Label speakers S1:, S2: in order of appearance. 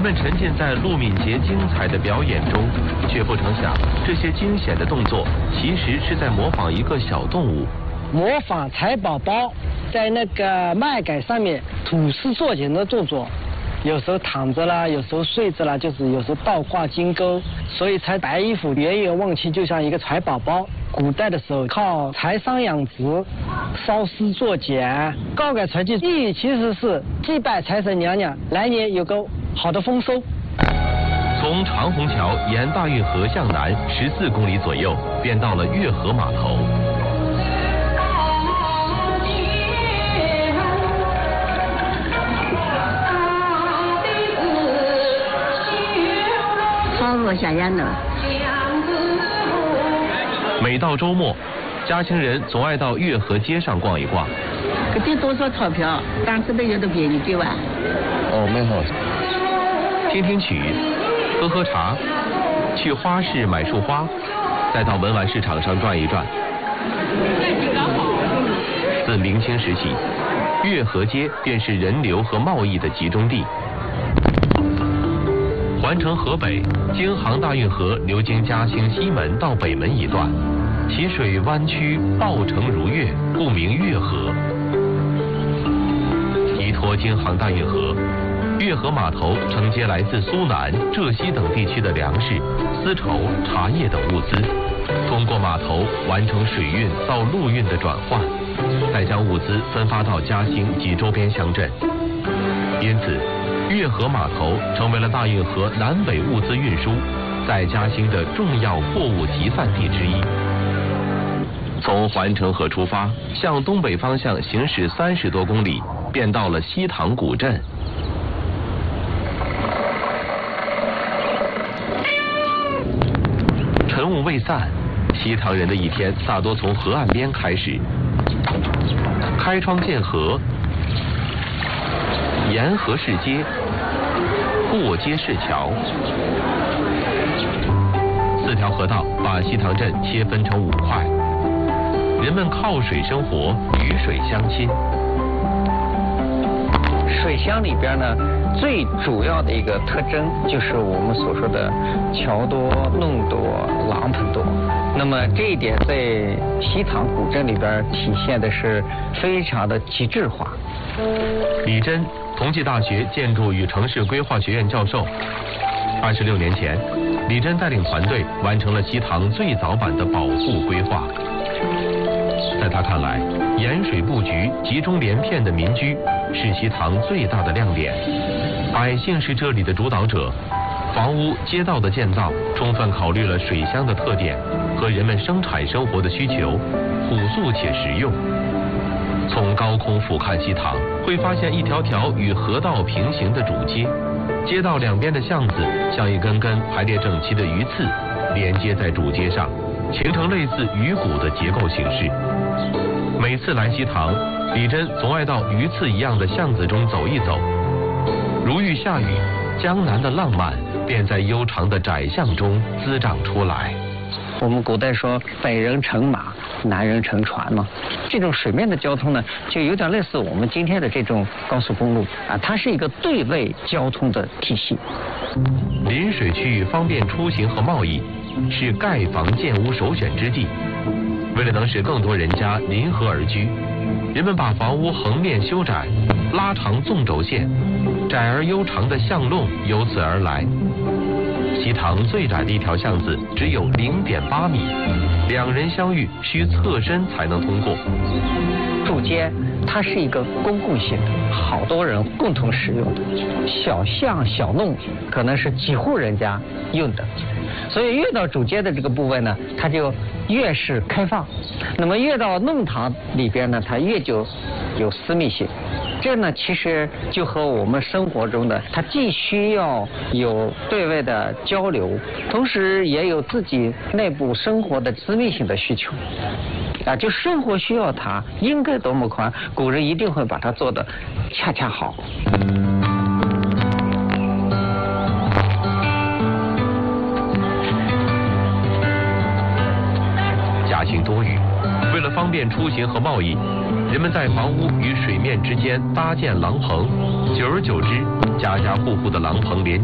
S1: 人们沉浸在陆敏杰精彩的表演中，却不成想这些惊险的动作其实是在模仿一个小动物。
S2: 模仿财宝宝在那个麦秆上面吐丝作茧的动作，有时候躺着啦，有时候睡着啦，就是有时候倒挂金钩，所以才白衣服远远望去就像一个财宝宝。古代的时候靠财商养殖，烧丝作茧，高改传记意义其实是祭拜财神娘娘，来年有个好的丰收。
S1: 从长虹桥沿大运河向南14公里左右，便到了月河码头。
S3: 超过下烟了。
S1: 每到周末，嘉兴人总爱到月河街上逛一逛。
S3: 这得多少钞票？当时的有的便宜几万。
S4: 哦，没好。
S1: 听听曲，喝喝茶，去花市买束花，再到文玩市场上转一转。自明清时起，月河街便是人流和贸易的集中地。环城河北，京杭大运河流经嘉兴西门到北门一段，其水弯曲抱成如月，故名月河。依托京杭大运河，月河码头承接来自苏南、浙西等地区的粮食、丝绸、茶叶等物资，通过码头完成水运到陆运的转换，再将物资分发到嘉兴及周边乡镇。因此，月河码头成为了大运河南北物资运输在嘉兴的重要货物集散地之一。从环城河出发，向东北方向行驶30多公里，便到了西塘古镇。晨雾未散，西塘人的一天大多从河岸边开始，开窗见河，沿河市街，过街市桥，4条河道把西塘镇切分成5块，人们靠水生活，与水相亲。
S4: 水乡里边呢，最主要的一个特征就是我们所说的桥多、弄多、廊棚多。那么这一点在西塘古镇里边体现的是非常的极致化。
S1: 李真，同济大学建筑与城市规划学院教授。26年前，李真带领团队完成了西塘最早版的保护规划。在他看来，沿水布局、集中连片的民居是西塘最大的亮点，百姓是这里的主导者。房屋、街道的建造充分考虑了水乡的特点和人们生产生活的需求，朴素且实用。从高空俯瞰西塘，会发现一条条与河道平行的主街，街道两边的巷子像一根根排列整齐的鱼刺，连接在主街上，形成类似鱼骨的结构形式。每次来西塘，李真总爱到鱼刺一样的巷子中走一走。如遇下雨，江南的浪漫便在悠长的窄巷中滋长出来。
S4: 我们古代说北人乘马，南人乘船嘛，这种水面的交通呢，就有点类似我们今天的这种高速公路啊，它是一个对位交通的体系。
S1: 临水区域方便出行和贸易，是盖房建屋首选之地。为了能使更多人家临河而居，人们把房屋横面修窄，拉长纵轴线，窄而悠长的巷弄由此而来。西塘最窄的一条巷子只有0.8米，2人相遇需侧身才能通过。
S4: 主街它是一个公共性的，好多人共同使用的，小巷小弄可能是几户人家用的，所以越到主街的这个部分呢，它就越是开放。那么越到弄堂里边呢，它越就有私密性。这呢，其实就和我们生活中的，它既需要有对外的交流，同时也有自己内部生活的私密性的需求。啊，就生活需要它应该多么宽，古人一定会把它做得恰恰好。
S1: 嘉兴多雨，为了方便出行和贸易，人们在房屋与水面之间搭建廊棚，久而久之，家家户户的廊棚连